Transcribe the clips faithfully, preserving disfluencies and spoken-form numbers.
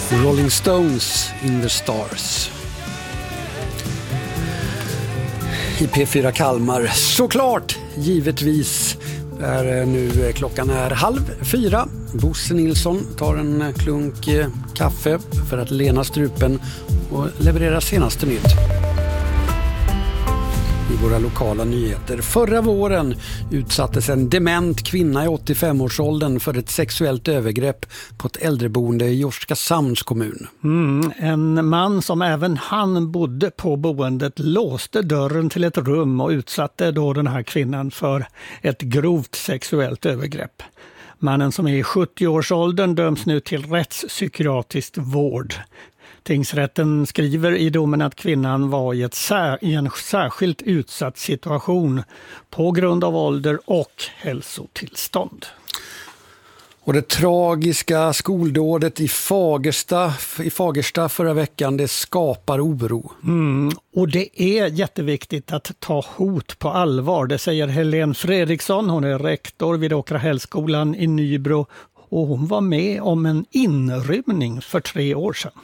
Rolling Stones in the Stars. I P fyra Kalmar, såklart, givetvis. Där nu klockan är halv fyra. Bosse Nilsson tar en klunk kaffe för att lena strupen och leverera senaste nytt i våra lokala nyheter. Förra våren utsattes en dement kvinna i åttiofem-årsåldern för ett sexuellt övergrepp på ett äldreboende i Oskarshamns kommun. Mm, en man som även han bodde på boendet låste dörren till ett rum och utsatte då den här kvinnan för ett grovt sexuellt övergrepp. Mannen som är i sjuttio-årsåldern döms nu till rättspsykiatrisk vård. Tingsrätten skriver i domen att kvinnan var i, ett sär, i en särskilt utsatt situation på grund av ålder och hälsotillstånd. Och det tragiska skoldådet i Fagersta, i Fagersta förra veckan, det skapar oro. Mm, och det är jätteviktigt att ta hot på allvar, det säger Helene Fredriksson. Hon är rektor vid Åkrahällskolan i Nybro och hon var med om en inrymning för tre år sedan.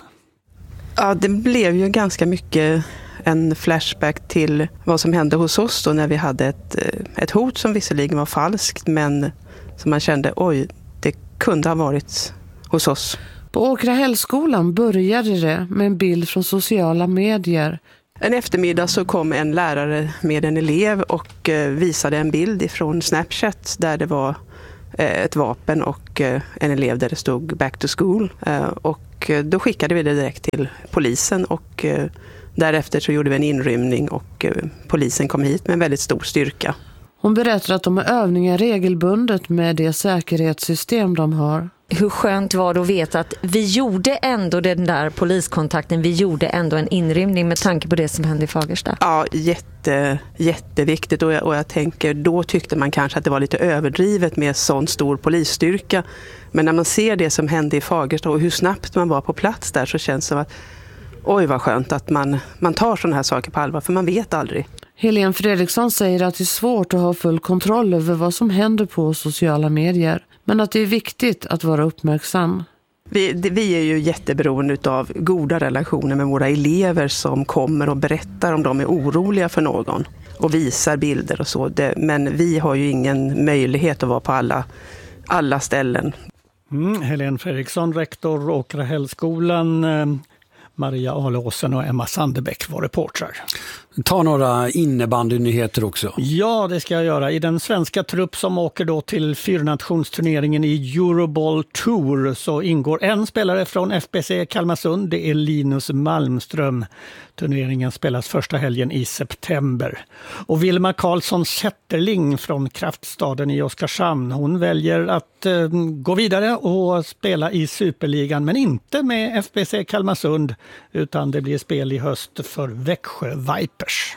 Ja, det blev ju ganska mycket en flashback till vad som hände hos oss då när vi hade ett, ett hot som visserligen var falskt, men som man kände, oj, det kunde ha varit hos oss. På Åkrahällskolan började det med en bild från sociala medier. En eftermiddag så kom en lärare med en elev och visade en bild från Snapchat där det var ett vapen och en elev där det stod back to school. Och då skickade vi det direkt till polisen och därefter så gjorde vi en inrymning och polisen kom hit med en väldigt stor styrka. Hon berättar att de har övningar regelbundet med det säkerhetssystem de har. Hur skönt var det att veta att vi gjorde ändå den där poliskontakten, vi gjorde ändå en inrymning med tanke på det som hände i Fagersta? Ja, jätte, jätteviktigt och jag, och jag tänker, då tyckte man kanske att det var lite överdrivet med sån stor polisstyrka. Men när man ser det som hände i Fagersta och hur snabbt man var på plats där så känns det som att oj vad skönt att man, man tar sådana här saker på allvar, för man vet aldrig. Helene Fredriksson säger att det är svårt att ha full kontroll över vad som händer på sociala medier, men att det är viktigt att vara uppmärksam. Vi, det, vi är ju jätteberoende av goda relationer med våra elever som kommer och berättar om de är oroliga för någon och visar bilder och så. Det, men vi har ju ingen möjlighet att vara på alla, alla ställen. Mm, Helene Fredriksson, rektor Åkrahällskolan, eh, Maria Alåsen och Emma Sandebäck var reportrar. Ta några innebandynyheter också. Ja, det ska jag göra. I den svenska trupp som åker då till fyrnationsturneringen i Eurobowl Tour så ingår en spelare från F B C Kalmarsund. Det är Linus Malmström. Turneringen spelas första helgen i september. Och Vilma Karlsson Sätterling från Kraftstaden i Oskarshamn, hon väljer att eh, gå vidare och spela i Superligan, men inte med F B C Kalmarsund, utan det blir spel i höst för Växjö Vipers.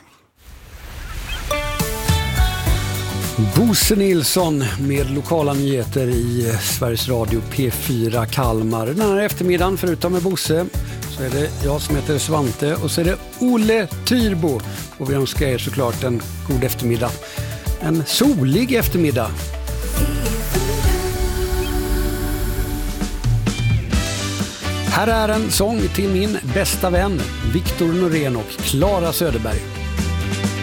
Bosse Nilsson med lokala nyheter i Sveriges Radio P fyra Kalmar. Den här eftermiddagen, förutom med Bosse, så är det jag som heter Svante och så är det Olle Tyrbo. Och vi önskar er såklart en god eftermiddag. En solig eftermiddag. Här är en sång till min bästa vän Viktor Norén och Klara Söderberg.